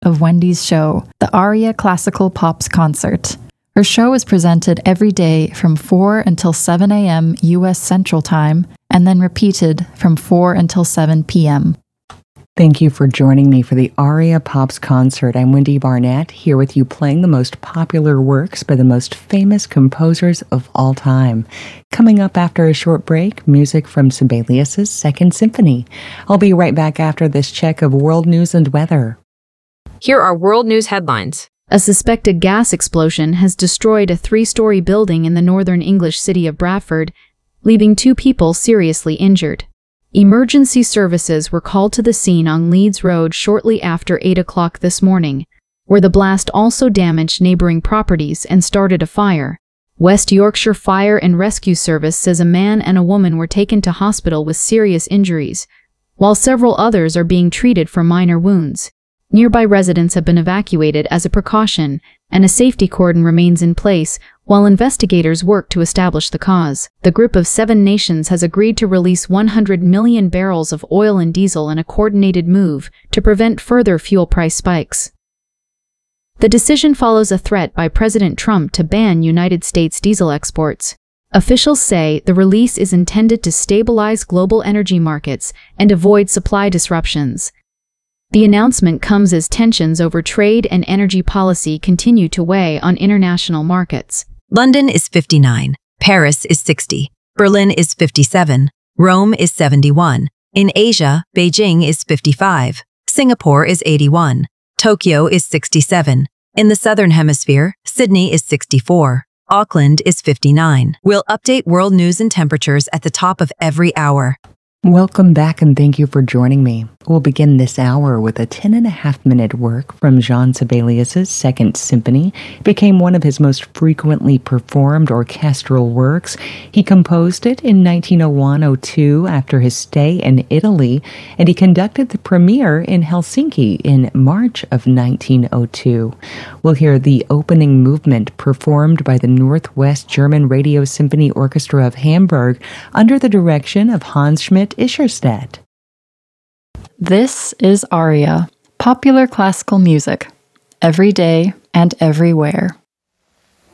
of Wendy's show, the Aria Classical Pops Concert. Her show is presented every day from 4 until 7 a.m. U.S. Central Time, and then repeated from 4 until 7 p.m. Thank you for joining me for the Aria Pops Concert. I'm Wendy Barnett, here with you playing the most popular works by the most famous composers of all time. Coming up after a short break, music from Sibelius' Second Symphony. I'll be right back after this check of world news and weather. Here are world news headlines. A suspected gas explosion has destroyed a 3-story building in the northern English city of Bradford, leaving 2 people seriously injured. Emergency services were called to the scene on Leeds Road shortly after 8 o'clock this morning, where the blast also damaged neighboring properties and started a fire. West Yorkshire Fire and Rescue Service says a man and a woman were taken to hospital with serious injuries, while several others are being treated for minor wounds. Nearby residents have been evacuated as a precaution, and a safety cordon remains in place while investigators work to establish the cause. The Group of 7 Nations has agreed to release 100 million barrels of oil and diesel in a coordinated move to prevent further fuel price spikes. The decision follows a threat by President Trump to ban United States diesel exports. Officials say the release is intended to stabilize global energy markets and avoid supply disruptions. The announcement comes as tensions over trade and energy policy continue to weigh on international markets. London is 59, Paris is 60, Berlin is 57, Rome is 71. In Asia, Beijing is 55, Singapore is 81, Tokyo is 67. In the Southern Hemisphere, Sydney is 64, Auckland is 59. We'll update world news and temperatures at the top of every hour. Welcome back and thank you for joining me. We'll begin this hour with a 10.5-minute work from Jean Sibelius' Second Symphony. It became one of his most frequently performed orchestral works. He composed it in 1901-02 after his stay in Italy, and he conducted the premiere in Helsinki in March of 1902. We'll hear the opening movement performed by the Northwest German Radio Symphony Orchestra of Hamburg under the direction of Hans Schmidt Ischerstedt. This is Aria, popular classical music, every day and everywhere.